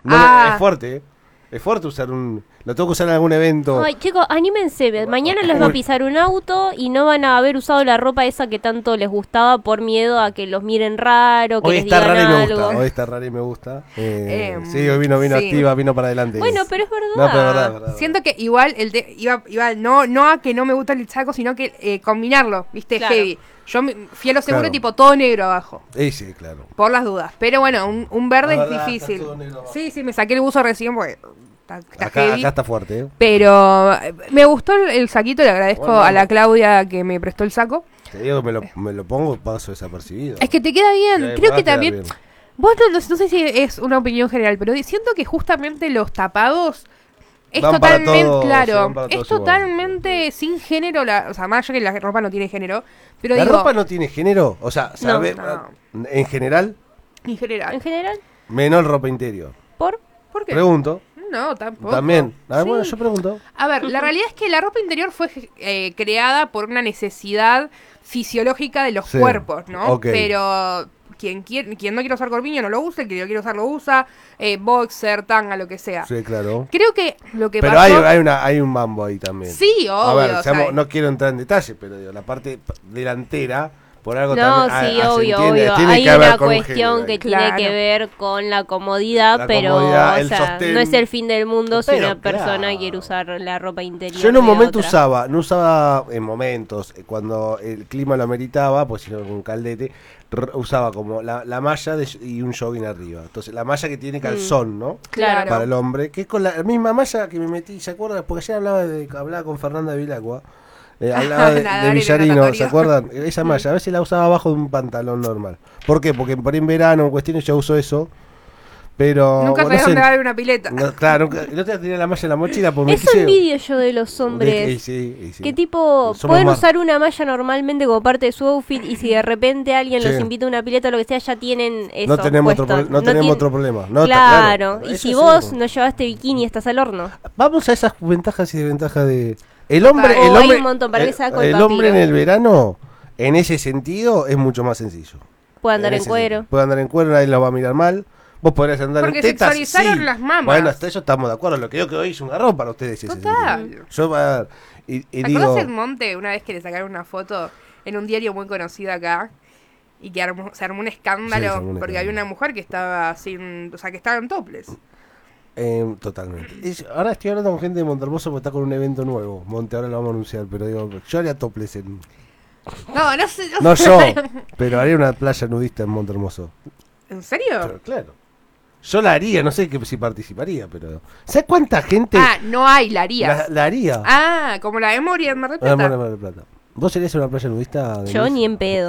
Es fuerte, ¿eh? Es fuerte usar lo tengo que usar en algún evento. Ay, chicos, anímense. Mañana les va a pisar un auto y no van a haber usado la ropa esa que tanto les gustaba por miedo a que los miren raro, que Hoy les está digan rara y me algo. gusta. Hoy está rara y me gusta. Sí, hoy vino sí. activa, vino para adelante. Bueno, pero es verdad. No, pero es verdad. Siento que igual iba no a que no me gusta el saco, sino que combinarlo, ¿viste? Claro. Heavy. Yo fui a lo seguro, Claro. tipo todo negro abajo. Sí, claro. Por las dudas. Pero bueno, un verde La es verdad, difícil. está todo negro abajo. Sí, me saqué el buzo recién porque está Acá heavy. está fuerte, ¿eh? Pero me gustó el saquito, le agradezco Bueno. a la Claudia que me prestó el saco. Te digo que me lo pongo, paso desapercibido. Es que te queda bien. Sí, me Creo va que a quedar también... bien. Vos no sé si es una opinión general, pero siento que justamente los tapados es Van para totalmente, todos, claro, van para es todos igual. totalmente sin género, o sea, más allá que la ropa no tiene género, pero ¿La digo, ropa no tiene género? O sea, ¿sabe? no. En general, en general. En general, menos ropa interior. ¿por? ¿Por qué? Pregunto. No, tampoco. También. Sí. Bueno, yo pregunto. A ver, la realidad es que la ropa interior fue creada por una necesidad fisiológica de los Sí, cuerpos, ¿no? ok. Pero quien no quiere usar corpiño no lo usa, el que lo quiere usar lo usa, boxer, tanga, lo que sea. Sí, claro. Creo que lo que Pero pasó... hay un mambo ahí también. Sí, obvio. A ver, o sea, no quiero entrar en detalle, pero digo, la parte delantera, por algo No, también. sí, se obvio, entiende, obvio. tiene Hay que haber una con un cuestión género que ahí. tiene Claro. que ver con la comodidad, La pero comodidad, o el sea, sostén. no es el fin del mundo si Pero, una persona claro. quiere usar la ropa interior. Yo en un de momento otra. no usaba en momentos, cuando el clima lo ameritaba, pues si no con un caldete, usaba como la malla y un jogging arriba. Entonces, la malla que tiene calzón, ¿no? Claro. Para el hombre, que es con la misma malla que me metí, ¿se acuerdan? Porque ayer hablaba con Fernanda Vilacqua, hablaba de Nadar en el Villarino, natatorio. ¿se acuerdan? Esa malla, a veces la usaba abajo de un pantalón normal. ¿Por qué? Porque por ahí en verano, en cuestiones, yo uso eso. Pero Nunca bueno, sabía dónde va a haber una pileta. claro, el otro día tenía la malla en la mochila porque me Eso envidio yo de los hombres. Sí. Que tipo, Somos pueden más- usar una malla normalmente como parte de su outfit y si de repente alguien Sí. los invita a una pileta o lo que sea, ya tienen eso No tenemos puesto. no tenemos tien- otro problema. No, Claro, y Eso si sí. vos no llevaste bikini estás al horno. Vamos a esas ventajas y desventajas de... El hombre, Oh, el hay hombre, un montón, para mí saco el el papiro. hombre en el verano, en ese sentido, es mucho más sencillo. Puede andar en ese cuero. sentido. Puede andar en cuero, nadie lo va a mirar mal. Vos podrás andar Porque en tetas. sexualizaron sí. las mamas. Bueno, hasta eso estamos de acuerdo. Lo que yo que hoy es un garrón para ustedes. ese Total. sentido. Yo, a ver, y ¿Te digo... acordás el Monte una vez que le sacaron una foto en un diario muy conocido acá? Y que se armó un escándalo Sí, se armó un porque escándalo. había una mujer que estaba o sea, que estaba en topless. Totalmente. Ahora estoy hablando con gente de Montermoso porque está con un evento nuevo. Monte, ahora lo vamos a anunciar, pero digo, yo haría topless en... No sé. No yo, pero haría una playa nudista en Montermoso. ¿En serio? Pero claro. Yo la haría, no sé si participaría, pero... ¿Sabes cuánta gente No hay, la harías. la haría? Como la de Moria en Mar del Ah, Plata. Mar del Plata. ¿Vos serías una playa nudista? Yo Denise? ni en pedo.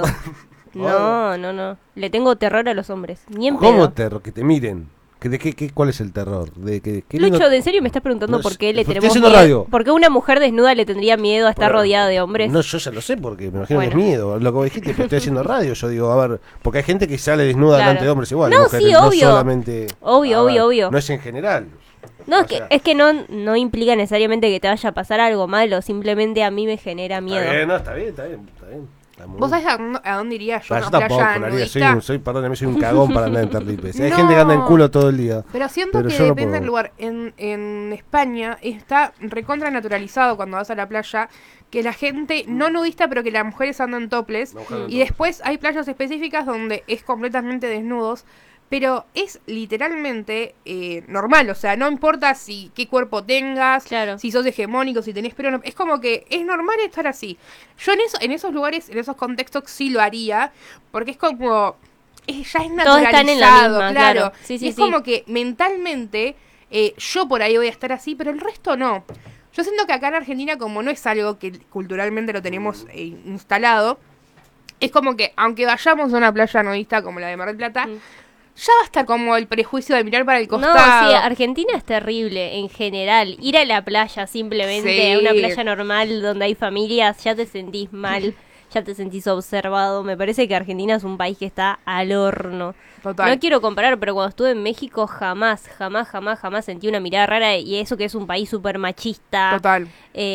No. Le tengo terror a los hombres. Ni en ¿Cómo pedo. terror? Que te miren. ¿Cuál es el terror? ¿Qué lindo- Lucho, ¿de serio me estás preguntando No, por qué le estoy tenemos haciendo miedo? radio. ¿Por qué una mujer desnuda le tendría miedo a estar Bueno, rodeada de hombres? No, yo ya lo sé porque me imagino que Bueno. es miedo. Lo que vos dijiste, pero estoy haciendo radio. Yo digo, a ver, porque hay gente que sale desnuda Claro. delante de hombres igual. No, mujeres, sí, no obvio. solamente. Obvio, A ver, obvio. No es en general. No, O es que, sea- es que no implica necesariamente que te vaya a pasar algo malo, simplemente a mí me genera miedo. Está bien, no, está bien. Está muy ¿Vos bien. sabés a dónde iría yo? Ah, a yo una tampoco playa lo haría, nudista. perdóname, soy un cagón para andar en Terlipes. Hay No. gente que anda en culo todo el día. Pero siento que yo no depende puedo. del lugar. En España está recontra naturalizado cuando vas a la playa que la gente, no nudista, pero que las mujeres andan topless. La mujer anda Y después hay playas específicas donde es completamente desnudos. Pero es literalmente normal, o sea, no importa qué cuerpo tengas, Claro. si sos hegemónico, si tenés pelo, es como que es normal estar así. Yo en esos lugares, en esos contextos sí lo haría, porque es como, ya es Todos naturalizado, están en la misma, claro. Sí, y es sí. como que mentalmente yo por ahí voy a estar así, pero el resto no. Yo siento que acá en Argentina, como no es algo que culturalmente lo tenemos instalado, es como que aunque vayamos a una playa nudista como la de Mar del Plata, ya basta como el prejuicio de mirar para el costado. No, sí, Argentina es terrible en general. Ir a la playa simplemente, Sí. a una playa normal donde hay familias, ya te sentís mal, ya te sentís observado. Me parece que Argentina es un país que está al horno. Total. No quiero comparar, pero cuando estuve en México jamás sentí una mirada rara, y eso que es un país súper machista. Total.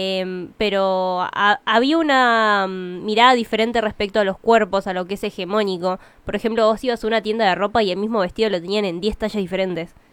Pero había una mirada diferente respecto a los cuerpos, a lo que es hegemónico. Por ejemplo, vos ibas a una tienda de ropa y el mismo vestido lo tenían en 10 tallas diferentes.